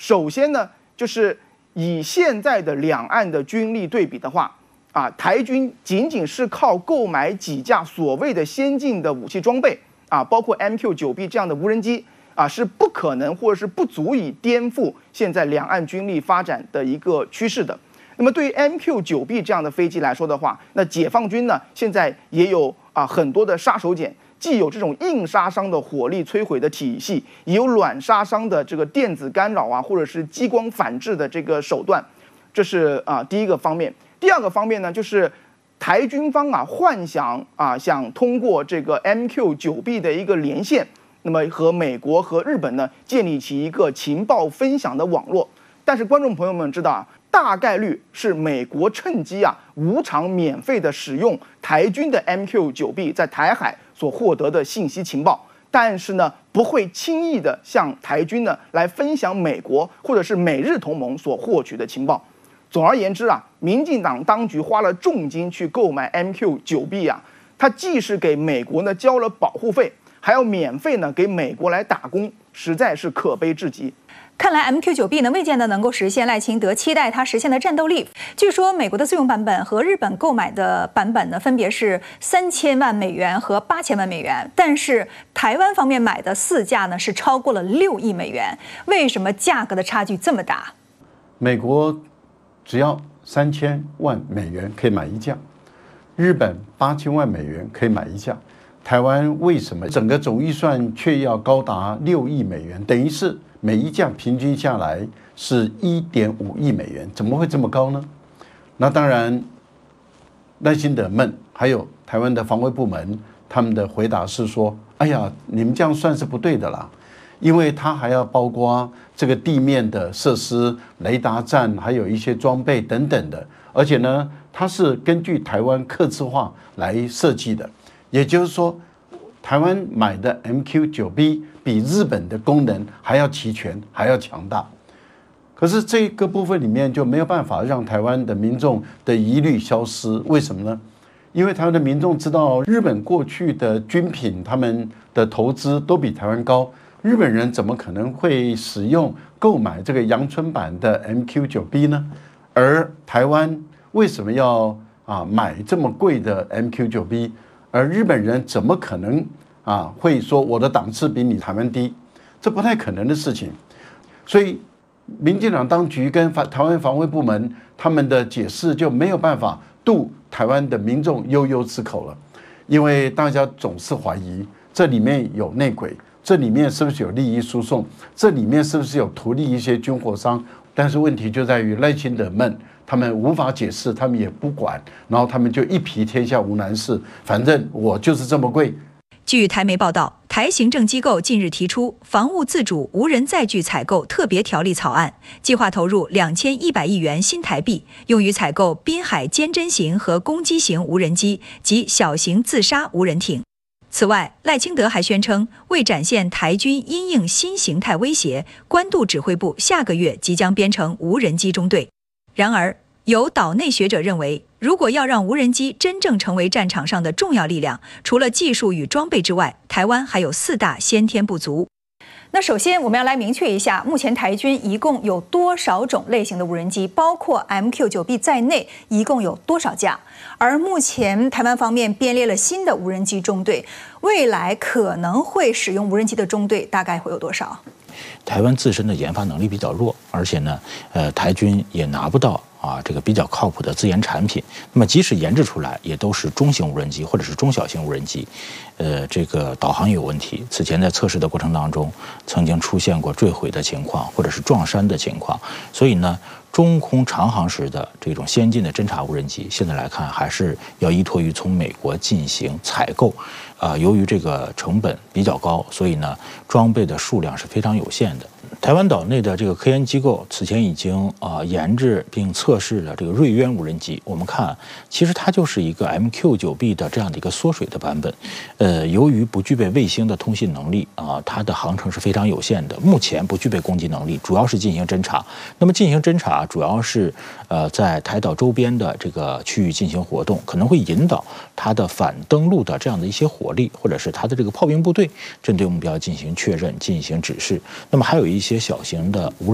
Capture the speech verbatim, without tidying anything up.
首先呢，就是以现在的两岸的军力对比的话，啊，台军仅仅是靠购买几架所谓的先进的武器装备啊，包括 M Q 九 B 这样的无人机啊，是不可能或者是不足以颠覆现在两岸军力发展的一个趋势的。那么对于 M Q 九 B 这样的飞机来说的话，那解放军呢现在也有啊很多的杀手锏，既有这种硬杀伤的火力摧毁的体系，也有软杀伤的这个电子干扰啊，或者是激光反制的这个手段，这是啊第一个方面。第二个方面呢，就是台军方啊幻想啊想通过这个 M Q 九 B 的一个连线，那么和美国和日本呢建立起一个情报分享的网络。但是观众朋友们知道啊，大概率是美国趁机啊无偿免费的使用台军的 M Q 九 B 在台海所获得的信息情报，但是呢不会轻易的向台军呢来分享美国或者是美日同盟所获取的情报。总而言之啊，民进党当局花了重金去购买 M Q 九 B 啊，它既是给美国呢交了保护费，还要免费呢给美国来打工，实在是可悲至极。 看来 M Q 九 B 呢未见得能够实现赖清德期待它实现的战斗力。据说美国的自用版本和日本购买的版本呢，分别是三千万美元和八千万美元，但是台湾方面买的四架呢是超过了六亿美元。为什么价格的差距这么大？ 美国只要三千万美元可以买一架，日本八千万美元可以买一架，台湾为什么整个总预算却要高达六亿美元？等于是每一架平均下来是一点五亿美元，怎么会这么高呢？那当然，赖清德们还有台湾的防卫部门，他们的回答是说：“哎呀，你们这样算是不对的啦，因为它还要包括这个地面的设施、雷达站，还有一些装备等等的，而且呢，它是根据台湾客制化来设计的，也就是说。”台湾买的 M Q 九 B 比日本的功能还要齐全，还要强大。可是这个部分里面就没有办法让台湾的民众的疑虑消失，为什么呢？因为台湾的民众知道，日本过去的军品，他们的投资都比台湾高，日本人怎么可能会使用购买这个阳春版的 M Q 九 B 呢？而台湾为什么要啊买这么贵的 M Q 九 B？而日本人怎么可能啊会说我的档次比你台湾低？这不太可能的事情。所以，民进党当局跟台湾防卫部门他们的解释就没有办法渡台湾的民众悠悠之口了，因为大家总是怀疑这里面有内鬼，这里面是不是有利益输送，这里面是不是有图利一些军火商？但是问题就在于赖清德们。他们无法解释，他们也不管，然后他们就一皮天下无难事，反正我就是这么贵。 据台媒报道，台行政机构近日提出《防务自主无人载具采购特别条例》草案，计划投入两千一百亿元新台币，用于采购滨海坚侦型和攻击型无人机及小型自杀无人艇。此外，赖清德还宣称，为展现台军因应新形态威胁，关渡指挥部下个月即将编成无人机中队。然而，有岛内学者认为，如果要让无人机真正成为战场上的重要力量，除了技术与装备之外，台湾还有四大先天不足。那首先，我们要来明确一下，目前台军一共有多少种类型的无人机，包括 M Q 九 B 在内，一共有多少架？而目前台湾方面编列了新的无人机中队，未来可能会使用无人机的中队大概会有多少？ 台湾自身的研发能力比较弱，而且呢，呃，台军也拿不到啊这个比较靠谱的自研产品。那么即使研制出来，也都是中型无人机或者是中小型无人机，呃，这个导航也有问题。此前在测试的过程当中，曾经出现过坠毁的情况，或者是撞山的情况。所以呢，中空长航时的这种先进的侦察无人机，现在来看还是要依托于从美国进行采购。啊、呃，由于这个成本比较高，所以呢，装备的数量是非常有限的。台湾岛内的这个科研机构此前已经啊、呃、研制并测试了这个瑞渊无人机。我们看，其实它就是一个 M Q 九 B 的这样的一个缩水的版本。呃，由于不具备卫星的通信能力啊、呃，它的航程是非常有限的，目前不具备攻击能力，主要是进行侦察。那么进行侦察主要是呃在台岛周边的这个区域进行活动，可能会引导它的反登陆的这样的一些火力，或者是它的这个炮兵部队针对目标进行确认、进行指示。那么还有一些小型的无人